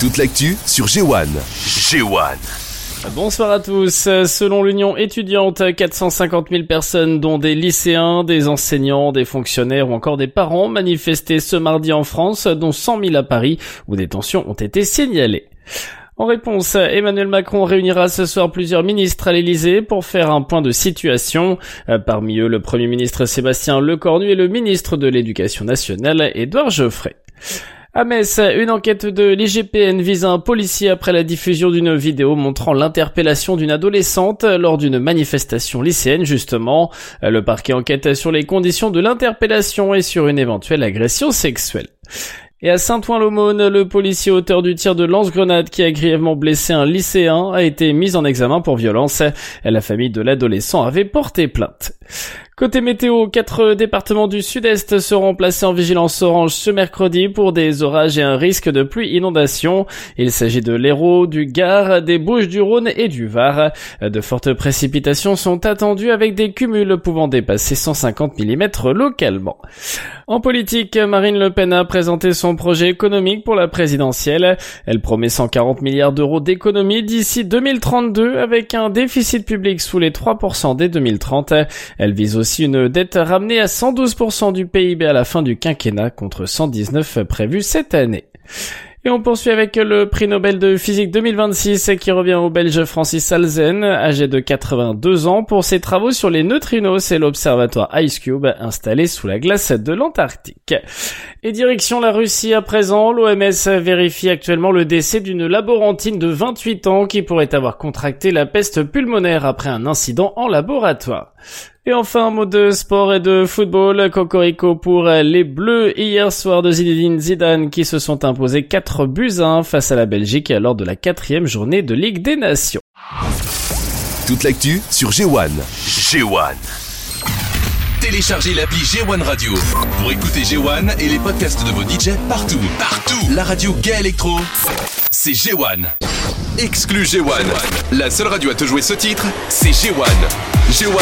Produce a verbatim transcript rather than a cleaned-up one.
Toute l'actu sur G un. G un. Bonsoir à tous. Selon l'Union étudiante, quatre cent cinquante mille personnes, dont des lycéens, des enseignants, des fonctionnaires ou encore des parents, manifestaient ce mardi en France, dont cent mille à Paris, où des tensions ont été signalées. En réponse, Emmanuel Macron réunira ce soir plusieurs ministres à l'Elysée pour faire un point de situation. Parmi eux, le Premier ministre Sébastien Lecornu et le ministre de l'Éducation nationale, Édouard Geoffrey. À Metz, une enquête de l'I G P N vise un policier après la diffusion d'une vidéo montrant l'interpellation d'une adolescente lors d'une manifestation lycéenne justement. Le parquet enquête sur les conditions de l'interpellation et sur une éventuelle agression sexuelle. Et à Saint-Ouen-l'Aumône, le policier auteur du tir de lance-grenade qui a grièvement blessé un lycéen a été mis en examen pour violence. La famille de l'adolescent avait porté plainte. Côté météo, quatre départements du sud-est seront placés en vigilance orange ce mercredi pour des orages et un risque de pluie inondation. Il s'agit de l'Hérault, du Gard, des Bouches-du-Rhône et du Var. De fortes précipitations sont attendues avec des cumuls pouvant dépasser cent cinquante millimètres localement. En politique, Marine Le Pen a présenté son projet économique pour la présidentielle. Elle promet cent quarante milliards d'euros d'économies d'ici deux mille trente-deux avec un déficit public sous les trois pour cent dès deux mille trente. Elle vise aussi une dette ramenée à cent douze pour cent du P I B à la fin du quinquennat contre cent dix-neuf prévu cette année. Et on poursuit avec le prix Nobel de physique deux mille vingt-six qui revient au Belge Francis Halzen, âgé de quatre-vingt-deux ans, pour ses travaux sur les neutrinos et l'observatoire IceCube installé sous la glace de l'Antarctique. Et direction la Russie à présent, l'O M S vérifie actuellement le décès d'une laborantine de vingt-huit ans qui pourrait avoir contracté la peste pulmonaire après un incident en laboratoire. Et enfin, un mot de sport et de football. Cocorico pour les Bleus hier soir de Zinedine Zidane qui se sont imposés quatre buts à un face à la Belgique lors de la quatrième journée de Ligue des Nations. Toute l'actu sur G un. G un. Téléchargez l'appli G un Radio pour écouter G un et les podcasts de vos D J partout. Partout. La radio Gay Electro, c'est G un. Exclu G un. La seule radio à te jouer ce titre, c'est G un. G un.